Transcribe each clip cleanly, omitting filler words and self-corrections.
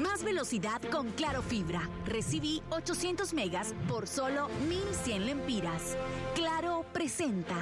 Más velocidad con Claro Fibra. Recibí 800 megas por solo 1,100 lempiras. Claro presenta.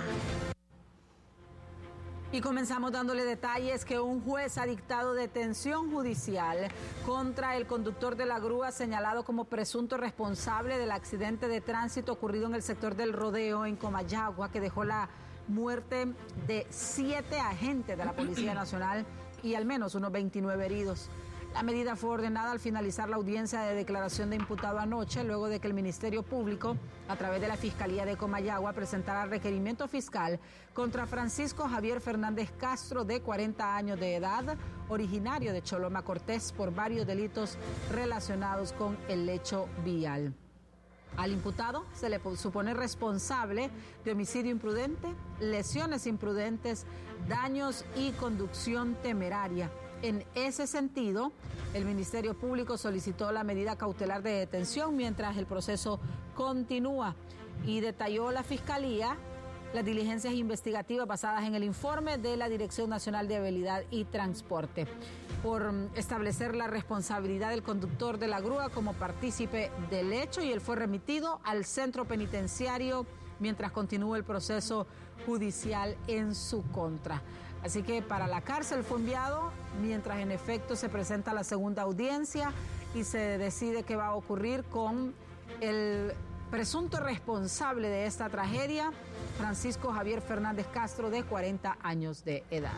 Y comenzamos dándole detalles que un juez ha dictado detención judicial contra el conductor de la grúa señalado como presunto responsable del accidente de tránsito ocurrido en el sector del Rodeo en Comayagua, que dejó la muerte de 7 agentes de la Policía Nacional y al menos unos 29 heridos. La medida fue ordenada al finalizar la audiencia de declaración de imputado anoche, luego de que el Ministerio Público, a través de la Fiscalía de Comayagua, presentara requerimiento fiscal contra Francisco Javier Fernández Castro, de 40 años de edad, originario de Choloma Cortés, por varios delitos relacionados con el hecho vial. Al imputado se le supone responsable de homicidio imprudente, lesiones imprudentes, daños y conducción temeraria. En ese sentido, el Ministerio Público solicitó la medida cautelar de detención mientras el proceso continúa y detalló la Fiscalía las diligencias investigativas basadas en el informe de la Dirección Nacional de Vialidad y Transporte por establecer la responsabilidad del conductor de la grúa como partícipe del hecho, y él fue remitido al centro penitenciario mientras continúa el proceso judicial en su contra. Así que para la cárcel fue enviado mientras en efecto se presenta la segunda audiencia y se decide qué va a ocurrir con el presunto responsable de esta tragedia, Francisco Javier Fernández Castro, de 40 años de edad.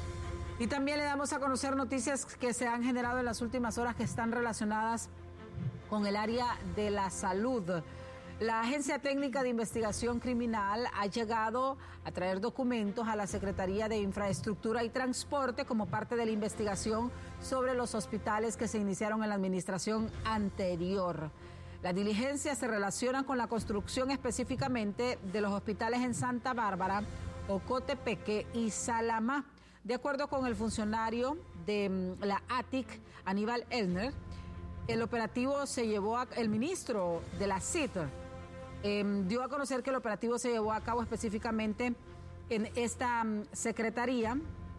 Y también le damos a conocer noticias que se han generado en las últimas horas que están relacionadas con el área de la salud. La Agencia Técnica de Investigación Criminal ha llegado a traer documentos a la Secretaría de Infraestructura y Transporte como parte de la investigación sobre los hospitales que se iniciaron en la administración anterior. Las diligencias se relacionan con la construcción específicamente de los hospitales en Santa Bárbara, Ocotepeque y Salamá. De acuerdo con el funcionario de la ATIC, Aníbal Elner, el operativo se llevó a el ministro de la CIT. Dio a conocer que el operativo se llevó a cabo específicamente en esta secretaría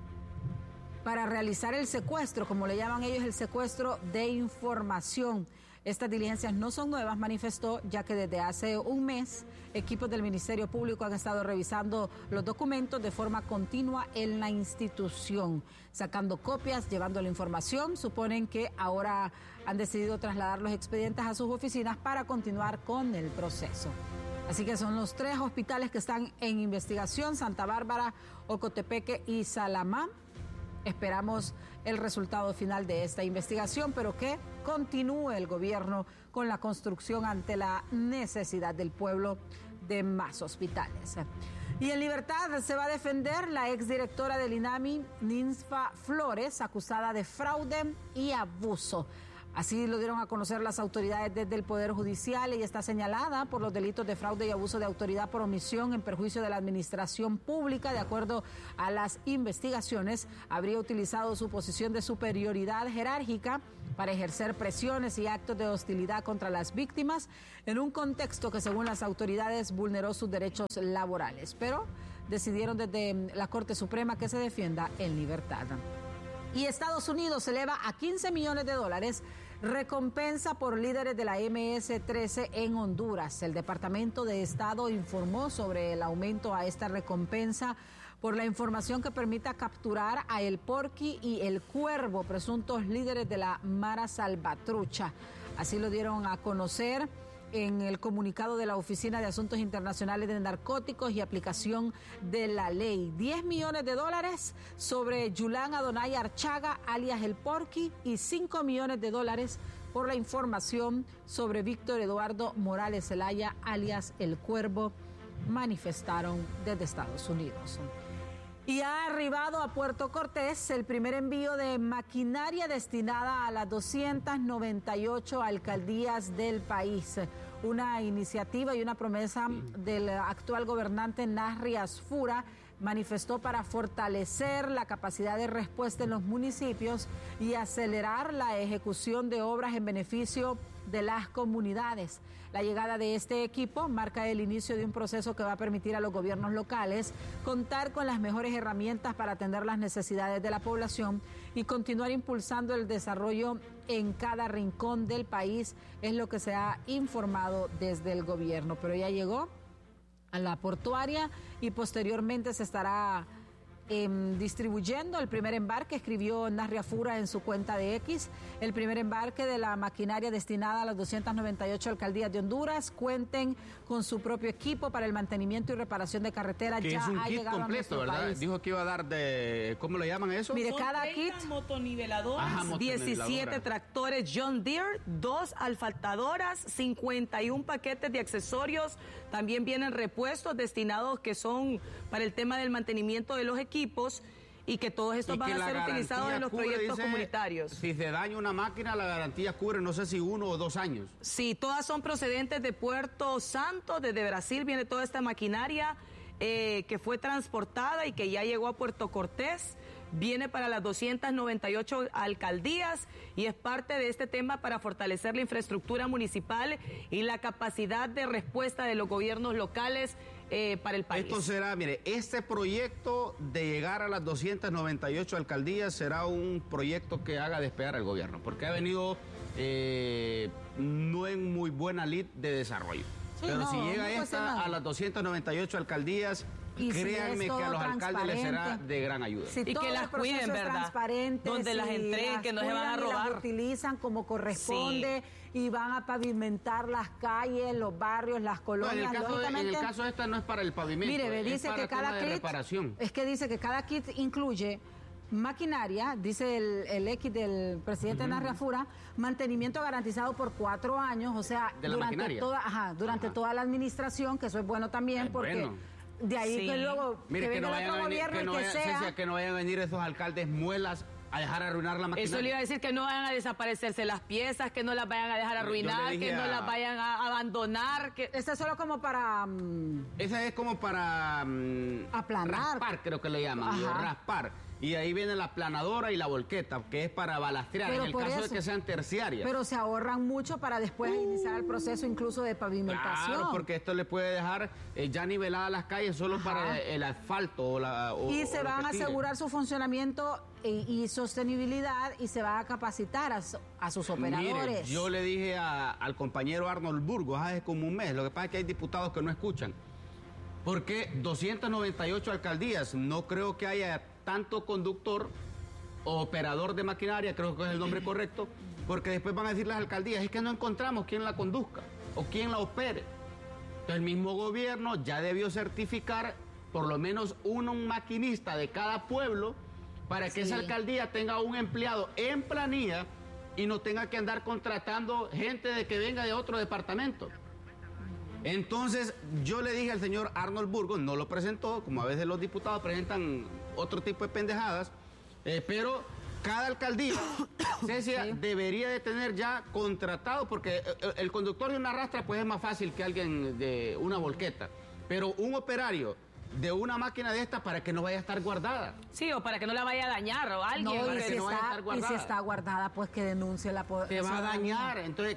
para realizar el secuestro, como le llaman ellos, el secuestro de información. Estas diligencias no son nuevas, manifestó, ya que desde hace un mes equipos del Ministerio Público han estado revisando los documentos de forma continua en la institución, sacando copias, llevando la información. Suponen que ahora han decidido trasladar los expedientes a sus oficinas para continuar con el proceso. Así que son los 3 hospitales que están en investigación: Santa Bárbara, Ocotepeque y Salamá. Esperamos el resultado final de esta investigación, pero que continúe el gobierno con la construcción ante la necesidad del pueblo de más hospitales. Y en libertad se va a defender la exdirectora del INAMI, Ninfa Flores, acusada de fraude y abuso. Así lo dieron a conocer las autoridades desde el Poder Judicial. Ella está señalada por los delitos de fraude y abuso de autoridad por omisión en perjuicio de la administración pública. De acuerdo a las investigaciones, habría utilizado su posición de superioridad jerárquica para ejercer presiones y actos de hostilidad contra las víctimas en un contexto que, según las autoridades, vulneró sus derechos laborales. Pero decidieron desde la Corte Suprema que se defienda en libertad. Y Estados Unidos eleva a $15 millones recompensa por líderes de la MS-13 en Honduras. El Departamento de Estado informó sobre el aumento a esta recompensa por la información que permita capturar a El Porky y El Cuervo, presuntos líderes de la Mara Salvatrucha. Así lo dieron a conocer en el comunicado de la Oficina de Asuntos Internacionales de Narcóticos y Aplicación de la Ley. $10 millones sobre Yulán Adonai Archaga, alias El Porky, y $5 millones por la información sobre Víctor Eduardo Morales Zelaya, alias El Cuervo, manifestaron desde Estados Unidos. Y ha arribado a Puerto Cortés el primer envío de maquinaria destinada a las 298 alcaldías del país. Una iniciativa y una promesa del actual gobernante Nasri Asfura manifestó para fortalecer la capacidad de respuesta en los municipios y acelerar la ejecución de obras en beneficio de las comunidades. La llegada de este equipo marca el inicio de un proceso que va a permitir a los gobiernos locales contar con las mejores herramientas para atender las necesidades de la población y continuar impulsando el desarrollo en cada rincón del país, es lo que se ha informado desde el gobierno. Pero ya llegó a la portuaria y posteriormente se estará distribuyendo el primer embarque, escribió Narria Fura en su cuenta de X, el primer embarque de la maquinaria destinada a las 298 alcaldías de Honduras. Cuenten con su propio equipo para el mantenimiento y reparación de carreteras. Que ya es un ha kit llegado completo, a ¿verdad? país. Dijo que iba a dar de, ¿cómo le llaman eso? Mire, Son cada 30 kit, motoniveladoras, 17 tractores John Deere, 2 alfaltadoras, 51 paquetes de accesorios. También vienen repuestos destinados que son para el tema del mantenimiento de los equipos y que todos estos van a ser utilizados en los proyectos comunitarios. Si se daña una máquina, la garantía cubre no sé si 1 o 2 años. Sí, todas son procedentes de Puerto Santo, desde Brasil viene toda esta maquinaria que fue transportada y que ya llegó a Puerto Cortés. Viene para las 298 alcaldías y es parte de este tema para fortalecer la infraestructura municipal y la capacidad de respuesta de los gobiernos locales para el país. Esto será, mire, este proyecto de llegar a las 298 alcaldías será un proyecto que haga despegar al gobierno, porque ha venido no en muy buena lid de desarrollo. Sí, pero no, si llega no esta a las 298 alcaldías, y créanme si que a los alcaldes les será de gran ayuda. Si y todo que las el proceso cuiden, es ¿verdad? transparente, Donde las entreguen, que no se van a cuidan y robar. las utilizan como corresponde y van a pavimentar las calles, los barrios, las No, colonias. en el caso esta no es para el pavimento, Mire, es dice para que cada tema de kit, reparación. es que dice que cada kit incluye maquinaria, dice el X del presidente Narria Fura, mantenimiento garantizado por 4 años, o sea, ¿De la maquinaria? durante toda la administración, que eso es bueno también, porque bueno. de ahí Sí. que luego Mire, que que no venga el vayan otro a venir, gobierno y que sea... Cecia, que no vayan a venir esos alcaldes muelas a dejar arruinar la maquinaria. Eso le iba a decir, que no vayan a desaparecerse las piezas, que no las vayan a dejar arruinar, que no las vayan a abandonar. Que... Este es solo como para... Esa es como para aplanar. raspar, creo que le llaman, Ajá. raspar. Y ahí viene la planadora y la volqueta, que es para balastrear, Pero en el por caso eso. de que sean terciarias. Pero se ahorran mucho para después iniciar el proceso incluso de pavimentación. Claro, porque esto le puede dejar ya niveladas las calles solo para el asfalto y se van a tire. asegurar su funcionamiento y sostenibilidad y se va a capacitar a sus operadores. Mire, yo le dije al compañero Arnold Burgos hace como un mes, lo que pasa es que hay diputados que no escuchan. Porque 298 alcaldías, no creo que haya tanto conductor o operador de maquinaria, creo que es el nombre correcto, porque después van a decir las alcaldías, es que no encontramos quién la conduzca o quién la opere. Entonces, el mismo gobierno ya debió certificar por lo menos un maquinista de cada pueblo para que esa alcaldía tenga un empleado en planilla y no tenga que andar contratando gente de que venga de otro departamento. Entonces, yo le dije al señor Arnold Burgos, no lo presentó, como a veces los diputados presentan otro tipo de pendejadas, pero cada alcaldía, Cecia, debería de tener ya contratado, porque el conductor de una rastra pues es más fácil que alguien de una volqueta, pero un operario de una máquina de estas para que no vaya a estar guardada. Sí, o para que no la vaya a dañar o alguien. No, para y que si, no vaya a estar y guardada. si está guardada, pues que denuncie la Se va a dañar. Entonces,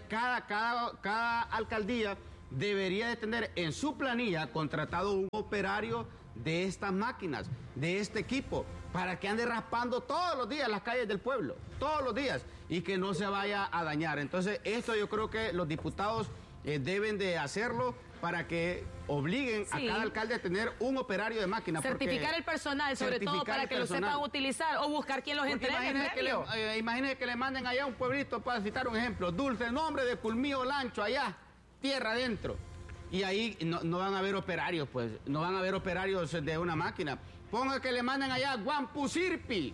cada alcaldía debería de tener en su planilla contratado un operario de estas máquinas, de este equipo, para que ande raspando todos los días las calles del pueblo, todos los días, y que no se vaya a dañar. Entonces, esto yo creo que los diputados deben de hacerlo para que obliguen a cada alcalde a tener un operario de máquina. Certificar el personal, sobre todo, para que lo sepan utilizar o buscar quien los entregue. Imagínese que le manden allá a un pueblito, para citar un ejemplo, Dulce Nombre de Culmío Lancho, allá, tierra adentro. Y ahí no van a haber operarios, pues, no van a haber operarios de una máquina. Ponga que le manden allá Guampusirpi.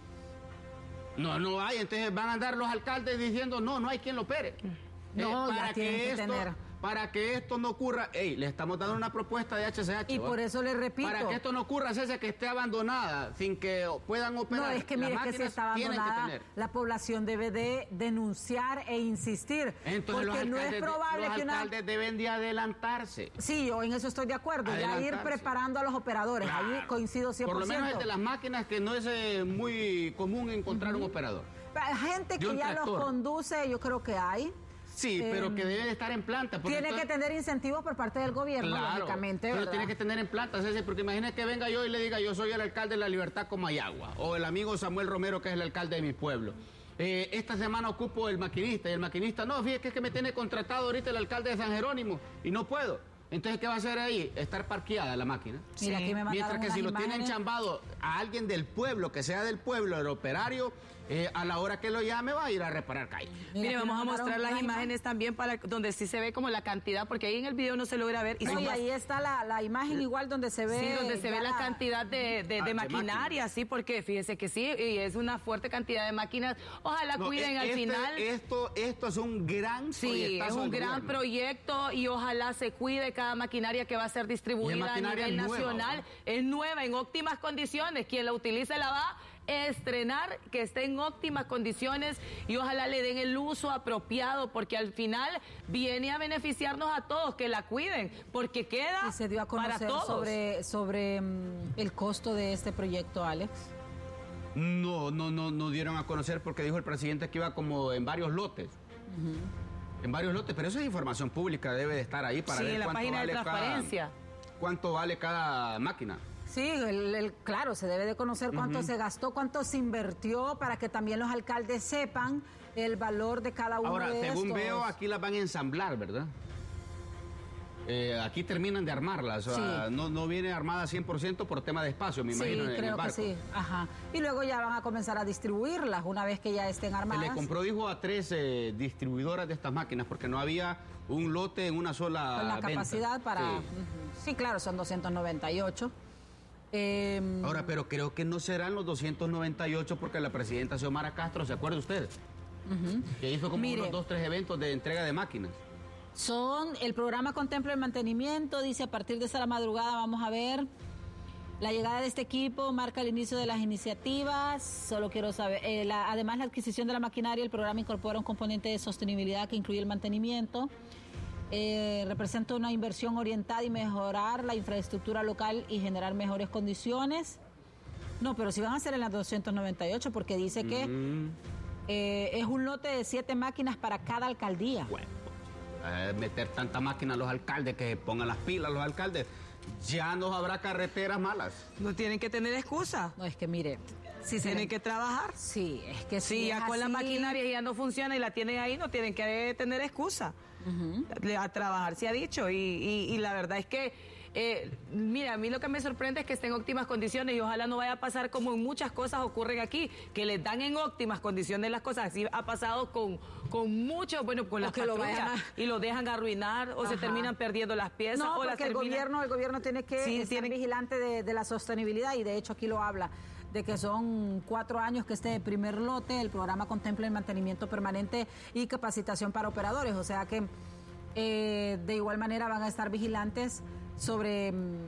No hay, entonces van a andar los alcaldes diciendo, no hay quien lo opere. No, ya tienen que tener. para que esto no ocurra, le estamos dando una propuesta de HCH. Y por eso le repito. Para que esto no ocurra, César, que esté abandonada, sin que puedan operar. No, es que mire, que si está abandonada, la población debe de denunciar e insistir. Entonces porque no es probable que los alcaldes deben de adelantarse. Sí, yo en eso estoy de acuerdo. Ya ir preparando a los operadores. Claro. Ahí coincido 100%. Por lo menos el de las máquinas, que no es muy común encontrar un operador. Gente que ya los conduce, yo creo que hay. Sí, pero que debe de estar en planta. Tiene que tener incentivos por parte del gobierno, lógicamente, pero ¿verdad? tiene que tener en planta, César, porque imagínate que venga yo y le diga, yo soy el alcalde de La Libertad, Comayagua, o el amigo Samuel Romero, que es el alcalde de mi pueblo. Esta semana ocupo el maquinista, y el maquinista, no, fíjate que es que me tiene contratado ahorita el alcalde de San Jerónimo, y no puedo. Entonces, ¿qué va a hacer ahí? Estar parqueada la máquina. Mira, aquí me mientras que si lo tienen chambado a alguien del pueblo, que sea del pueblo, el operario, a la hora que lo llame va a ir a reparar calle. Mire, vamos a mostrar las imágenes también para donde sí se ve como la cantidad, porque ahí en el video no se logra ver. Y ahí está la imagen igual donde se ve. Sí, donde se ve la cantidad de maquinaria, sí, porque fíjese que sí, y es una fuerte cantidad de máquinas. Ojalá cuiden al final. Esto es un gran proyecto. Sí, es un gran proyecto y ojalá se cuide cada maquinaria que va a ser distribuida a nivel nacional. Es nueva, en óptimas condiciones. Quien la utilice la va a estrenar, que esté en óptimas condiciones y ojalá le den el uso apropiado, porque al final viene a beneficiarnos a todos, que la cuiden, porque queda y se dio a conocer para todos. sobre el costo de este proyecto, Alex. No dieron a conocer, porque dijo el presidente que iba como en varios lotes. En varios lotes, pero esa es información pública, debe de estar ahí para ver en la cuánto página vale de transparencia. Cuánto vale cada máquina. Sí, claro, se debe de conocer cuánto se gastó, cuánto se invirtió, para que también los alcaldes sepan el valor de cada uno de estos. Ahora, según veo, aquí las van a ensamblar, ¿verdad? Aquí terminan de armarlas, o sea, no viene armada 100% por tema de espacio, me imagino, en el barco. Sí, ajá. Y luego ya van a comenzar a distribuirlas una vez que ya estén armadas. Se le compró, dijo, a 3 distribuidoras de estas máquinas, porque no había un lote en una sola con la venta. Capacidad para... Sí, claro, son 298. Ahora, pero creo que no serán los 298 porque la presidenta Xiomara Castro, ¿se acuerda usted? Que hizo como unos 2 o 3 eventos de entrega de máquinas. El programa contempla el mantenimiento, dice, a partir de esta madrugada vamos a ver. La llegada de este equipo marca el inicio de las iniciativas. Solo quiero saber, además la adquisición de la maquinaria, el programa incorpora un componente de sostenibilidad que incluye el mantenimiento. Representa una inversión orientada y mejorar la infraestructura local y generar mejores condiciones. No, pero si van a hacer en las 298, porque dice que es un lote de 7 máquinas para cada alcaldía. Bueno, meter tanta máquina a los alcaldes, que se pongan las pilas los alcaldes, ya no habrá carreteras malas. No tienen que tener excusa. No, es que mire, si tienen que trabajar. Sí, es que si ya con la maquinaria ya no funciona y la tienen ahí, no tienen que tener excusa. A trabajar, se ha dicho, y la verdad es que mira, a mí lo que me sorprende es que esté en óptimas condiciones y ojalá no vaya a pasar como en muchas cosas ocurren aquí, que les dan en óptimas condiciones las cosas. Así ha pasado con muchos, bueno, con las patrullas, y lo dejan arruinar o se terminan perdiendo las piezas. No, o porque el gobierno tiene que estar vigilante de la sostenibilidad, y de hecho aquí lo habla, de que son 4 años que este primer lote, el programa contempla el mantenimiento permanente y capacitación para operadores, o sea que de igual manera van a estar vigilantes sobre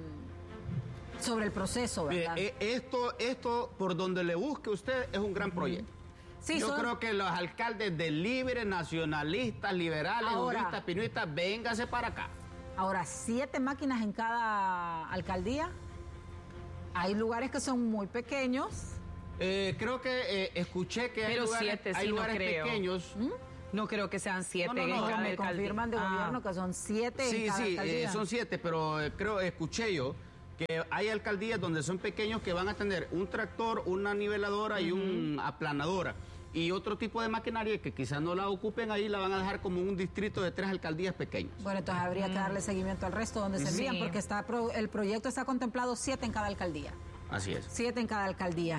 el proceso, ¿verdad? Esto, por donde le busque usted, es un gran proyecto. Sí, yo creo que los alcaldes de libres, nacionalistas, liberales, juristas, pinuistas, véngase para acá. Ahora, 7 máquinas en cada alcaldía. Hay lugares que son muy pequeños. Creo que escuché que hay lugares, pequeños. No creo que sean 7. No, me confirman de gobierno que son 7 en cada alcaldía. Son 7, pero escuché yo que hay alcaldías donde son pequeños que van a tener un tractor, una niveladora y una aplanadora. Y otro tipo de maquinaria que quizás no la ocupen ahí, la van a dejar como un distrito de 3 alcaldías pequeñas. Bueno, entonces habría que darle seguimiento al resto donde se envían, porque el proyecto está contemplado 7 en cada alcaldía. Así es. 7 en cada alcaldía.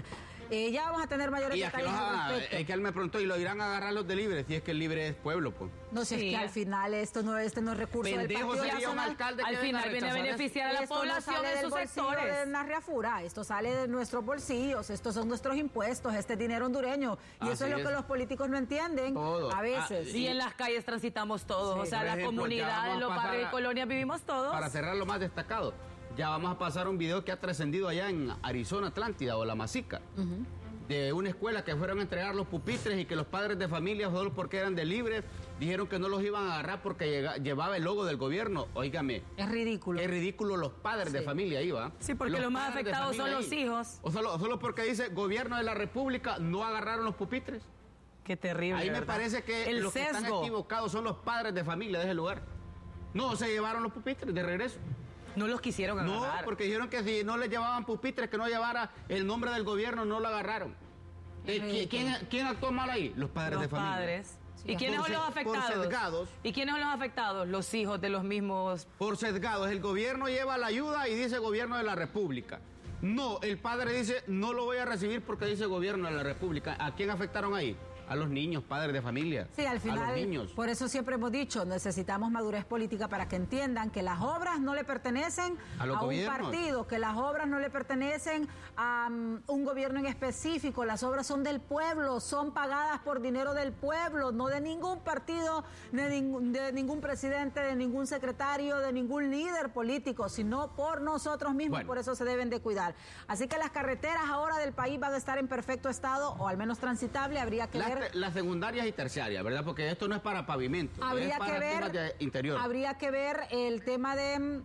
Ya vamos a tener mayores detalles al respecto. Es que él me preguntó, ¿y lo irán a agarrar los de Libre? Si es que el Libre es pueblo, pues. No sé, es que al final este no es recurso del Partido Nacional. Al final viene a beneficiar a la población en sus sectores. De Narriafura, esto sale de nuestros bolsillos, estos son nuestros impuestos, este es dinero hondureño. Y eso es lo que los políticos no entienden a veces. Y en las calles transitamos todos, o sea, la comunidad, en los barrios y colonias vivimos todos. Para cerrar lo más destacado, ya vamos a pasar un video que ha trascendido allá en Arizona, Atlántida o La Masica. De una escuela que fueron a entregar los pupitres y que los padres de familia, solo porque eran de Libre, dijeron que no los iban a agarrar porque llevaba el logo del gobierno. Óigame. Es ridículo. Es ridículo los padres de familia ahí, ¿va? Sí, porque los más afectados son los hijos. O solo porque dice gobierno de la República, no agarraron los pupitres. Qué terrible. Ahí me parece que los que están equivocados son los padres de familia de ese lugar. No, se llevaron los pupitres de regreso. No los quisieron agarrar. No, porque dijeron que si no les llevaban pupitres, que no llevara el nombre del gobierno, no lo agarraron. ¿Quién actuó mal ahí? Los padres de familia. Los padres. ¿Y quiénes son los afectados? Por sesgados. ¿Y quiénes son los afectados? Los hijos de los mismos. Por sesgados. El gobierno lleva la ayuda y dice gobierno de la República. No, el padre dice no lo voy a recibir porque dice gobierno de la República. ¿A quién afectaron ahí? A los niños, padres de familia. Sí, al final, a los niños. Por eso siempre hemos dicho, necesitamos madurez política para que entiendan que las obras no le pertenecen a un partido, que las obras no le pertenecen a un gobierno en específico, las obras son del pueblo, son pagadas por dinero del pueblo, no de ningún partido, de ningún presidente, de ningún secretario, de ningún líder político, sino por nosotros mismos, por eso se deben de cuidar. Así que las carreteras ahora del país van a estar en perfecto estado, o al menos transitable, habría que ver las secundarias y terciarias, ¿verdad? Porque esto no es para pavimento, es para temas de interior. Habría que ver el tema de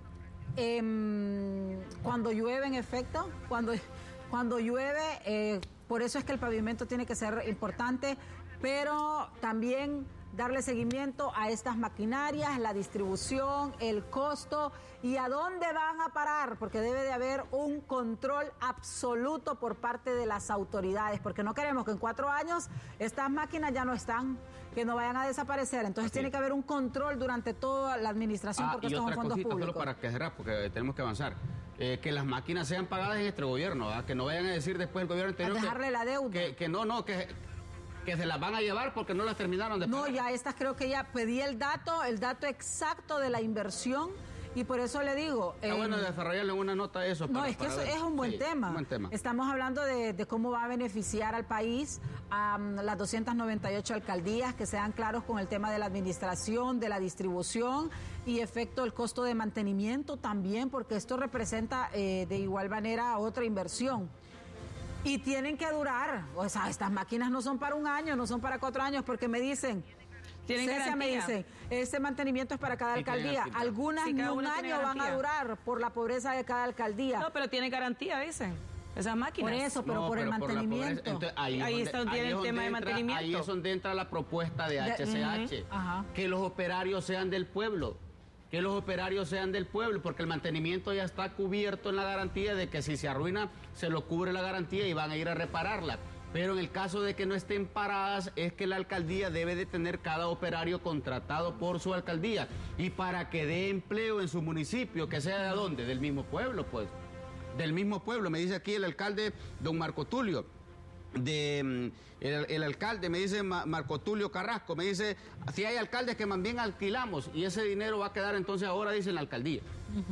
cuando llueve, en efecto, cuando llueve, por eso es que el pavimento tiene que ser importante, pero también darle seguimiento a estas maquinarias, la distribución, el costo y a dónde van a parar, porque debe de haber un control absoluto por parte de las autoridades, porque no queremos que en 4 años estas máquinas ya no están, que no vayan a desaparecer. Entonces tiene que haber un control durante toda la administración, porque estos son fondos públicos. Solo para que cerrar, porque tenemos que avanzar. Que las máquinas sean pagadas en nuestro gobierno, ¿verdad? Que no vayan a decir después el gobierno anterior a dejarle la deuda. Que se las van a llevar porque no las terminaron de pagar. No, ya estas creo que ya pedí el dato exacto de la inversión y por eso le digo... Está bueno desarrollarle una nota eso. No, es que eso es un buen tema. Estamos hablando de cómo va a beneficiar al país a las 298 alcaldías, que sean claros con el tema de la administración, de la distribución y efecto el costo de mantenimiento también, porque esto representa de igual manera otra inversión. Y tienen que durar, o sea, estas máquinas no son para 1 año, no son para 4 años, porque me dicen, me dicen, ese mantenimiento es para cada alcaldía. Algunas ni 1 año van a durar por la pobreza de cada alcaldía. No, pero tienen garantía, dicen, esas máquinas. Por eso, pero por el mantenimiento. Entonces, ahí tiene el tema de mantenimiento. Ahí es donde entra la propuesta de HCH, que los operarios sean del pueblo. Que los operarios sean del pueblo, porque el mantenimiento ya está cubierto en la garantía de que si se arruina, se lo cubre la garantía y van a ir a repararla. Pero en el caso de que no estén paradas, es que la alcaldía debe de tener cada operario contratado por su alcaldía. Y para que dé empleo en su municipio, que sea de dónde, del mismo pueblo, pues. Del mismo pueblo, me dice aquí el alcalde, don Marco Tulio. El alcalde me dice Marco Tulio Carrasco, me dice si hay alcaldes que más bien alquilamos y ese dinero va a quedar entonces ahora, dice, en la alcaldía.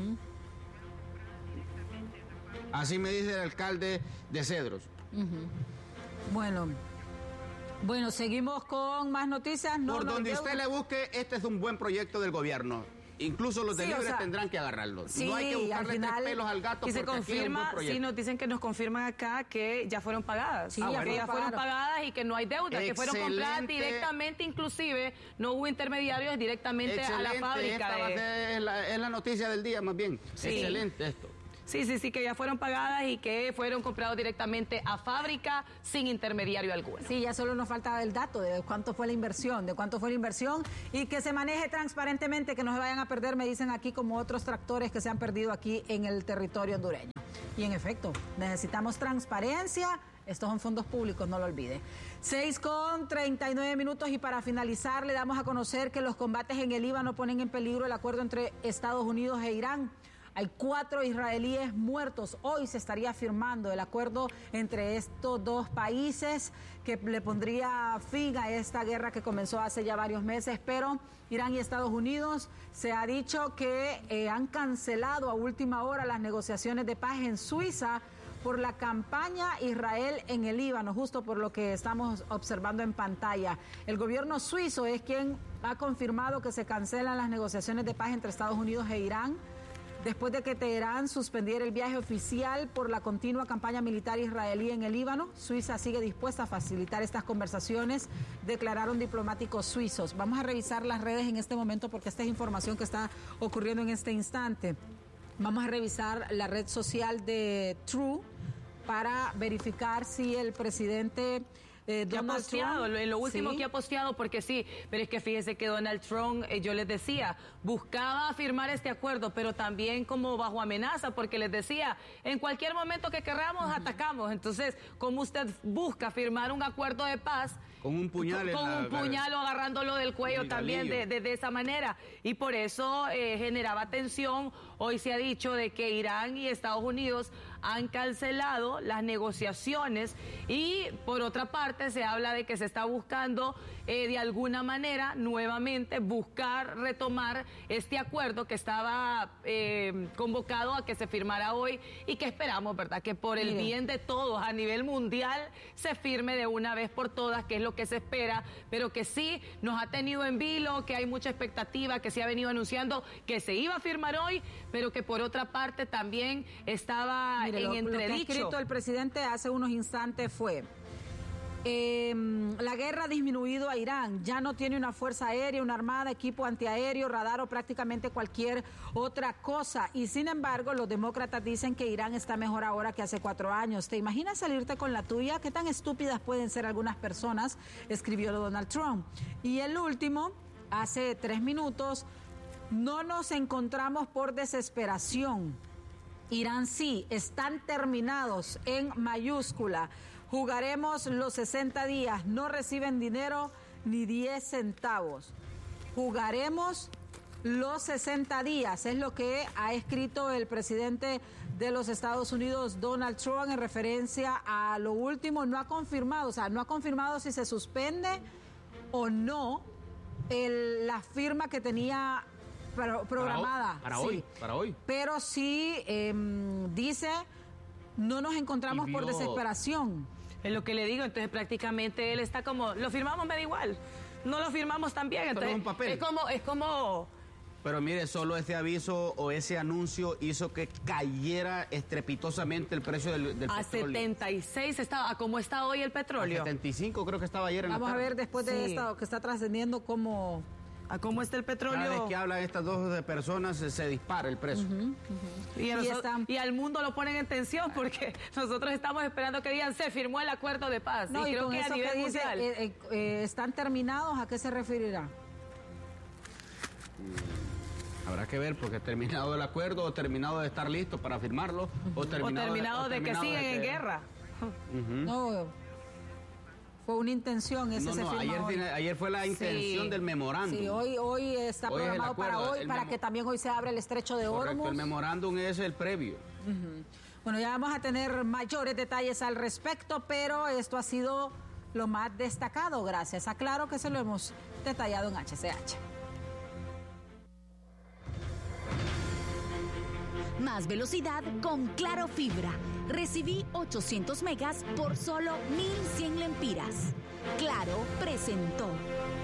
Así me dice el alcalde de Cedros. Bueno, seguimos con más noticias. Por donde usted le busque, este es un buen proyecto del gobierno. Incluso los de Libre tendrán que agarrarlos. Sí, no hay que buscarle 3 pelos al gato. Y se confirma, sí, nos dicen que nos confirman acá que ya fueron pagadas. Sí, ya fueron pagadas y que no hay deuda, que fueron compradas directamente, inclusive no hubo intermediarios, directamente a la fábrica. Es la noticia del día, más bien. Sí. Excelente esto. Sí, que ya fueron pagadas y que fueron comprados directamente a fábrica sin intermediario alguno. Sí, ya solo nos faltaba el dato de cuánto fue la inversión, y que se maneje transparentemente, que no se vayan a perder, me dicen aquí, como otros tractores que se han perdido aquí en el territorio hondureño. Y en efecto, necesitamos transparencia. Estos son fondos públicos, no lo olvide. 6:39 y para finalizar le damos a conocer que los combates en el Líbano ponen en peligro el acuerdo entre Estados Unidos e Irán. Hay 4 israelíes muertos. Hoy se estaría firmando el acuerdo entre estos dos países que le pondría fin a esta guerra que comenzó hace ya varios meses, pero Irán y Estados Unidos se ha dicho que han cancelado a última hora las negociaciones de paz en Suiza por la campaña Israel en el Líbano, justo por lo que estamos observando en pantalla. El gobierno suizo es quien ha confirmado que se cancelan las negociaciones de paz entre Estados Unidos e Irán, después de que Teherán suspendiera el viaje oficial por la continua campaña militar israelí en el Líbano. Suiza sigue dispuesta a facilitar estas conversaciones, declararon diplomáticos suizos. Vamos a revisar las redes en este momento porque esta es información que está ocurriendo en este instante. Vamos a revisar la red social de True para verificar si el presidente Donald Trump, lo último ¿sí? que ha posteado, porque sí, pero es que fíjese que Donald Trump, yo les decía, buscaba firmar este acuerdo, pero también como bajo amenaza, porque les decía, en cualquier momento que queramos, atacamos. Entonces, ¿cómo usted busca firmar un acuerdo de paz? Con un puñal. Con un puñal o agarrándolo del cuello también de esa manera. Y por eso generaba tensión. Hoy se ha dicho de que Irán y Estados Unidos han cancelado las negociaciones y por otra parte se habla de que se está buscando de alguna manera nuevamente buscar retomar este acuerdo que estaba convocado a que se firmara hoy y que esperamos, ¿verdad?, que por el bien de todos a nivel mundial se firme de una vez por todas, que es lo que se espera, pero que sí nos ha tenido en vilo, que hay mucha expectativa, que se ha venido anunciando que se iba a firmar hoy, pero que por otra parte también estaba en entredicho. Lo que ha escrito el presidente hace unos instantes fue: la guerra ha disminuido a Irán, ya no tiene una fuerza aérea, una armada, equipo antiaéreo, radar o prácticamente cualquier otra cosa. Y sin embargo, los demócratas dicen que Irán está mejor ahora que hace 4 años. ¿Te imaginas salirte con la tuya? ¿Qué tan estúpidas pueden ser algunas personas?, escribió Donald Trump. Y el último, hace 3 minutos, no nos encontramos por desesperación. Irán sí, están terminados en mayúscula. Jugaremos los 60 días, no reciben dinero ni 10 centavos. Jugaremos los 60 días, es lo que ha escrito el presidente de los Estados Unidos, Donald Trump, en referencia a lo último. No ha confirmado, no ha confirmado si se suspende o no la firma que tenía programada. Para hoy. Pero sí dice, no nos encontramos por desesperación. Es lo que le digo, entonces prácticamente él está como, lo firmamos, me da igual, no lo firmamos también, entonces es un papel. Es como... Pero mire, solo ese aviso o ese anuncio hizo que cayera estrepitosamente el precio del petróleo. A 76 estaba, ¿a cómo está hoy el petróleo? A 75 creo que estaba ayer en la tarde. Vamos a ver después de esto que está trascendiendo cómo... ¿A cómo está el petróleo? Cada vez que hablan estas dos personas se dispara el precio. Y al mundo lo ponen en tensión porque nosotros estamos esperando que digan se firmó el acuerdo de paz. No, y creo con que eso a nivel que dice, mundial ¿están terminados? ¿A qué se referirá? Habrá que ver, porque terminado el acuerdo o terminado de estar listo para firmarlo o terminado de que siguen en guerra. No. Fue una intención, se firma ayer fue la intención del memorándum. Sí, hoy está programado para hoy, para que también hoy se abra el estrecho de Hormuz. Correcto, el memorándum es el previo. Bueno, ya vamos a tener mayores detalles al respecto, pero esto ha sido lo más destacado, gracias a Claro, que se lo hemos detallado en HCH. Más velocidad con Claro Fibra. Recibí 800 megas por solo 1,100 lempiras. Claro presentó.